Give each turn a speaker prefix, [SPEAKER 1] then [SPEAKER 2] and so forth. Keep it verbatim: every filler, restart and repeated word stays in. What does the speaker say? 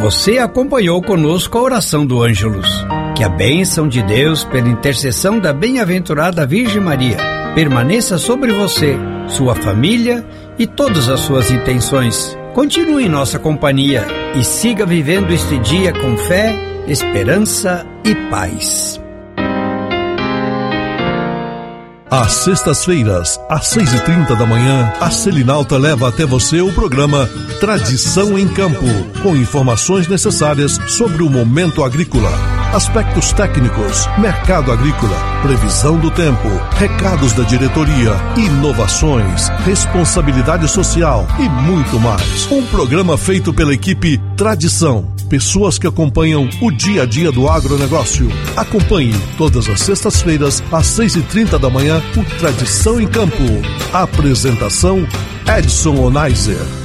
[SPEAKER 1] Você acompanhou conosco a oração do Ângelus. Que a bênção de Deus, pela intercessão da bem-aventurada Virgem Maria, permaneça sobre você, sua família e todas as suas intenções. Continue em nossa companhia e siga vivendo este dia com fé, esperança e paz.
[SPEAKER 2] Às sextas-feiras, às seis e trinta da manhã, a Selinalta leva até você o programa Tradição em Campo, com informações necessárias sobre o momento agrícola, aspectos técnicos, mercado agrícola, previsão do tempo, recados da diretoria, inovações, responsabilidade social e muito mais. Um programa feito pela equipe Tradição, pessoas que acompanham o dia a dia do agronegócio. Acompanhe todas as sextas-feiras, às seis e trinta da manhã, o Tradição em Campo. Apresentação Edson Onaiser.